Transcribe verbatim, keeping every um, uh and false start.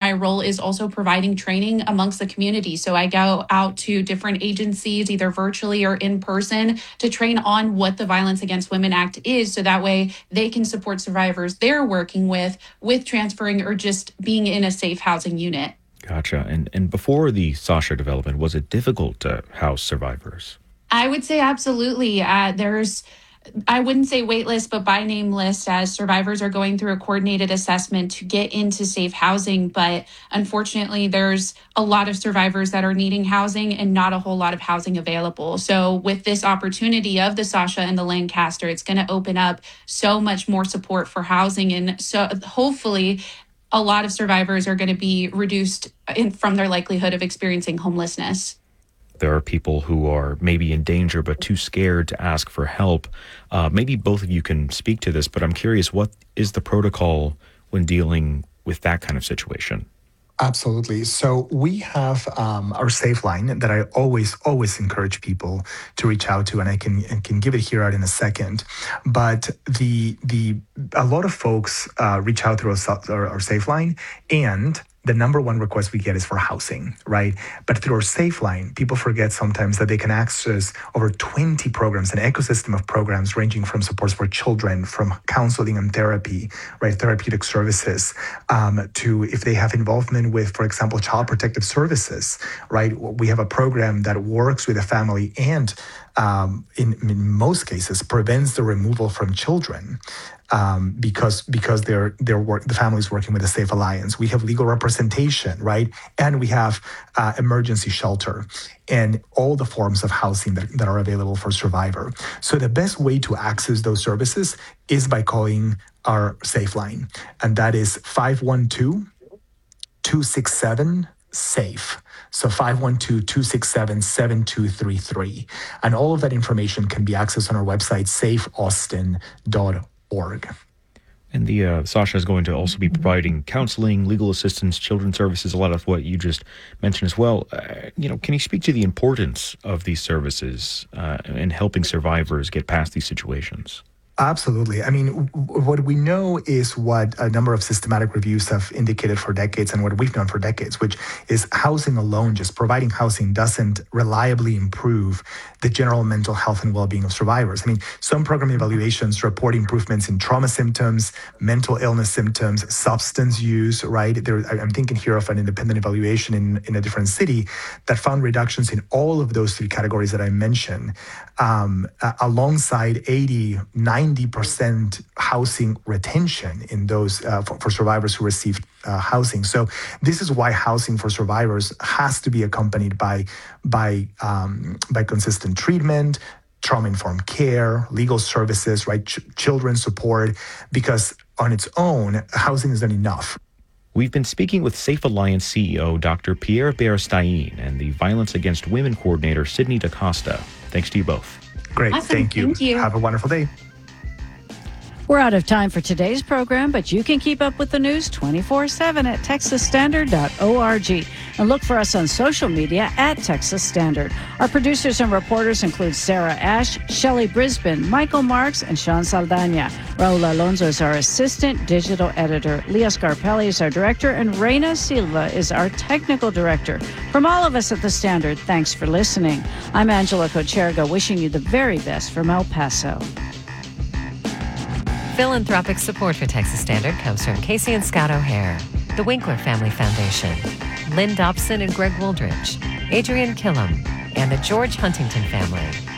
my role is also providing training amongst the community. So I go out to different agencies, either virtually or in person, to train on what the Violence Against Women Act is. So that way they can support survivors they're working with, with transferring or just being in a safe housing unit. Gotcha. And and before the Sasha development, was it difficult to house survivors? I would say absolutely. Uh, there's I wouldn't say wait list, but by name list, as survivors are going through a coordinated assessment to get into safe housing. But unfortunately, there's a lot of survivors that are needing housing and not a whole lot of housing available. So with this opportunity of the Sasha and the Lancaster, it's going to open up so much more support for housing. And so hopefully a lot of survivors are going to be reduced in, from their likelihood of experiencing homelessness. There are people who are maybe in danger but too scared to ask for help. Uh, maybe both of you can speak to this, but I'm curious, what is the protocol when dealing with that kind of situation? Absolutely. So we have um, our Safe Line that I always, always encourage people to reach out to, and I can and can give it here out in a second. But the the a lot of folks uh, reach out through our, our, our Safe Line, and the number one request we get is for housing, right? But through our Safe Line, people forget sometimes that they can access over twenty programs, an ecosystem of programs ranging from supports for children, from counseling and therapy, right, therapeutic services, um, to if they have involvement with, for example, child protective services, right? We have a program that works with a family and um, in, in most cases prevents the removal from children. Um, because because they're they're work, the family's working with the Safe Alliance. We have legal representation, right? And we have uh, emergency shelter and all the forms of housing that, that are available for survivor. So the best way to access those services is by calling our Safe Line, and that is five one two, two six seven, SAFE. So five one two, two six seven, seven two three three. And all of that information can be accessed on our website, safe austin dot org. Org. And the uh, Sasha is going to also be providing counseling, legal assistance, children's services, a lot of what you just mentioned as well. Uh, you know, can you speak to the importance of these services uh, in helping survivors get past these situations? Absolutely. I mean, w- what we know is what a number of systematic reviews have indicated for decades and what we've known for decades, which is housing alone, just providing housing doesn't reliably improve the general mental health and well-being of survivors. I mean, some program evaluations report improvements in trauma symptoms, mental illness symptoms, substance use, right? There, I'm thinking here of an independent evaluation in, in a different city that found reductions in all of those three categories that I mentioned, um, uh, alongside eighty, ninety percent housing retention in those uh, for, for survivors who received uh, housing. So this is why housing for survivors has to be accompanied by by um, by consistent treatment, trauma-informed care, legal services, right, Ch- children's support, because on its own, housing isn't enough. We've been speaking with Safe Alliance C E O Doctor Pierre Beristain and the Violence Against Women Coordinator Sydney DaCosta. Thanks to you both. Great. Awesome. Thank you. Thank you. Have a wonderful day. We're out of time for today's program, but you can keep up with the news twenty-four seven at texas standard dot org and look for us on social media at Texas Standard. Our producers and reporters include Sarah Ash, Shelley Brisbane, Michael Marks, and Sean Saldana. Raul Alonso is our assistant digital editor. Leah Scarpelli is our director, and Reina Silva is our technical director. From all of us at The Standard, thanks for listening. I'm Angela Kocherga, wishing you the very best from El Paso. Philanthropic support for Texas Standard comes from Casey and Scott O'Hare, the Winkler Family Foundation, Lynn Dobson and Greg Wooldridge, Adrian Killam, and the George Huntington family.